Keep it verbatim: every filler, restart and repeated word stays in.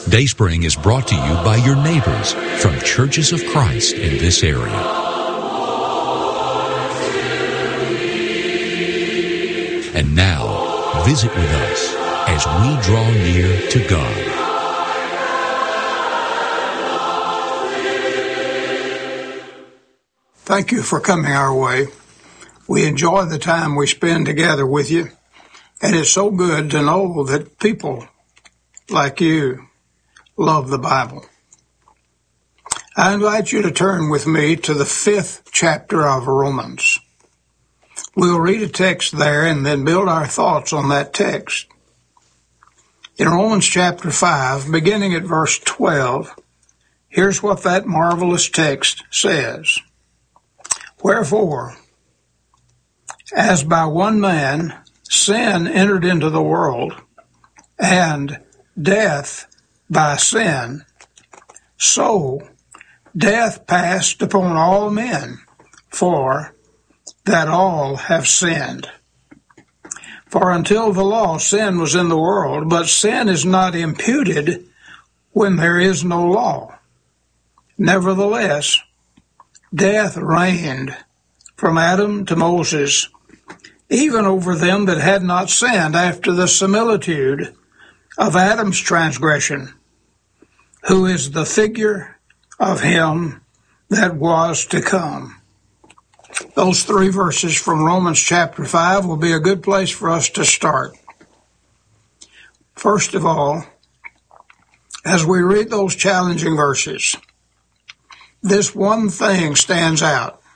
Dayspring is brought to you by your neighbors from Churches of Christ in this area. And now, visit with us as we draw near to God. Thank you for coming our way. We enjoy the time we spend together with you, and it's so good to know that people like you love the Bible. I invite you to turn with me to the fifth chapter of Romans. We'll read a text there and then build our thoughts on that text. In Romans chapter five, beginning at verse twelve, here's what that marvelous text says. Wherefore, as by one man sin entered into the world, and death by sin, so death passed upon all men, for that all have sinned. For until the law, sin was in the world, but sin is not imputed when there is no law. Nevertheless, death reigned from Adam to Moses, even over them that had not sinned, after the similitude of Adam's transgression, who is the figure of him that was to come. Those three verses from Romans chapter five will be a good place for us to start. First of all, as we read those challenging verses, this one thing stands out.